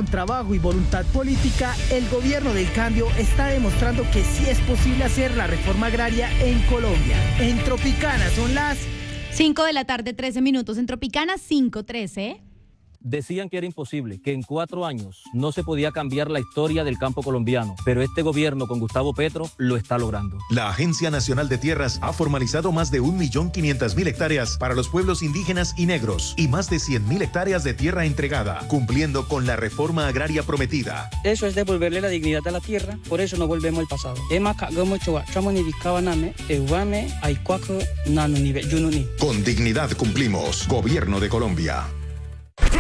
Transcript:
con trabajo y voluntad política, el gobierno del cambio está demostrando que sí es posible hacer la reforma agraria en Colombia. En Tropicana son las 5 de la tarde, 13 minutos. En Tropicana, 5:13. Decían que era imposible, que en 4 años no se podía cambiar la historia del campo colombiano, pero este gobierno con Gustavo Petro lo está logrando. La Agencia Nacional de Tierras ha formalizado más de 1.500.000 hectáreas para los pueblos indígenas y negros y más de 100.000 hectáreas de tierra entregada, cumpliendo con la reforma agraria prometida. Eso es devolverle la dignidad a la tierra, por eso no volvemos al pasado. Con dignidad cumplimos. Gobierno de Colombia.